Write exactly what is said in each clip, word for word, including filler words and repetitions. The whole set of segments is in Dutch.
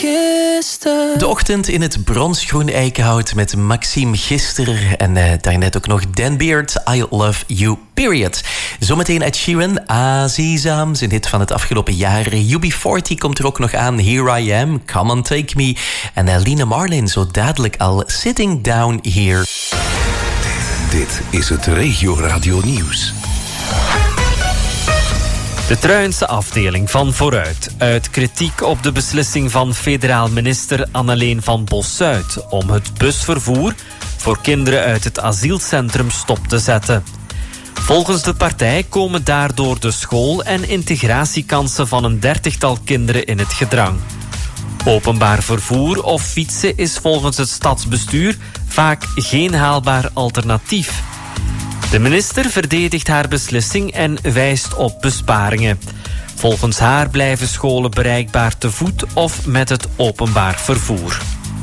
gisteren. De ochtend in het bronsgroen eikenhout met Maxime Gister. En uh, daarnet ook nog Dan Beard, I Love You, period. Zometeen Ed Sheeran, Azizam, zijn hit van het afgelopen jaar. U B veertig komt er ook nog aan, Here I Am, Come On Take Me. En uh, Lina Marlin, zo dadelijk al, Sitting Down Here. Dit is het Regio Radio Nieuws. De Truinse afdeling van Vooruit uit kritiek op de beslissing van federaal minister Anneleen van Bos-Zuid om het busvervoer voor kinderen uit het asielcentrum stop te zetten. Volgens de partij komen daardoor de school- en integratiekansen van een dertigtal kinderen in het gedrang. Openbaar vervoer of fietsen is volgens het stadsbestuur vaak geen haalbaar alternatief. De minister verdedigt haar beslissing en wijst op besparingen. Volgens haar blijven scholen bereikbaar te voet of met het openbaar vervoer.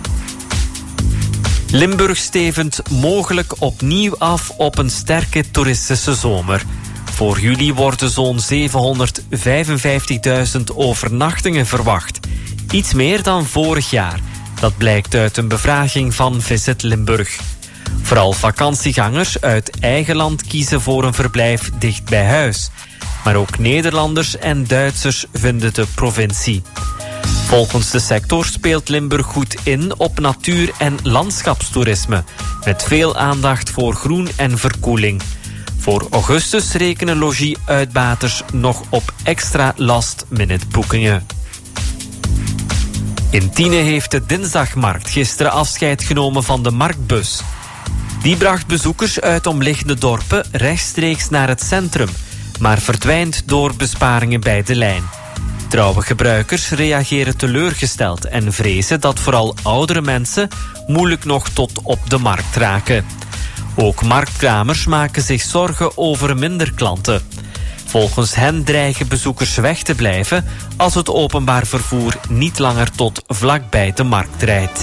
Limburg stevend mogelijk opnieuw af op een sterke toeristische zomer. Voor juli worden zo'n zevenhonderdvijfenvijftigduizend overnachtingen verwacht. Iets meer dan vorig jaar. Dat blijkt uit een bevraging van Visit Limburg. Vooral vakantiegangers uit eigen land kiezen voor een verblijf dicht bij huis. Maar ook Nederlanders en Duitsers vinden de provincie. Volgens de sector speelt Limburg goed in op natuur- en landschapstoerisme, met veel aandacht voor groen en verkoeling. Voor augustus rekenen logie-uitbaters nog op extra last-minute boekingen. In Tiene heeft de Dinsdagmarkt gisteren afscheid genomen van de marktbus. Die bracht bezoekers uit omliggende dorpen rechtstreeks naar het centrum, maar verdwijnt door besparingen bij de lijn. Trouwe gebruikers reageren teleurgesteld en vrezen dat vooral oudere mensen moeilijk nog tot op de markt raken. Ook marktkramers maken zich zorgen over minder klanten. Volgens hen dreigen bezoekers weg te blijven als het openbaar vervoer niet langer tot vlakbij de markt rijdt.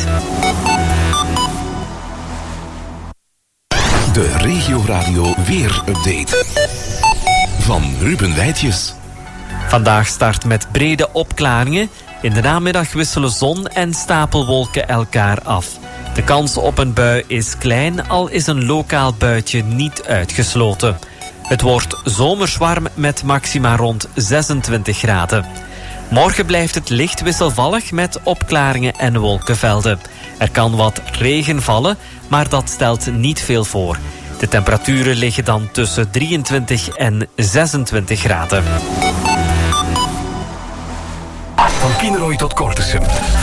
De Regio Radio Weer-update van Ruben Wijtjes. Vandaag start met brede opklaringen. In de namiddag wisselen zon en stapelwolken elkaar af. De kans op een bui is klein, al is een lokaal buitje niet uitgesloten. Het wordt zomers warm met maxima rond zesentwintig graden. Morgen blijft het licht wisselvallig met opklaringen en wolkenvelden. Er kan wat regen vallen, maar dat stelt niet veel voor. De temperaturen liggen dan tussen drieëntwintig en zesentwintig graden. Van Kinrooi tot Kortesem.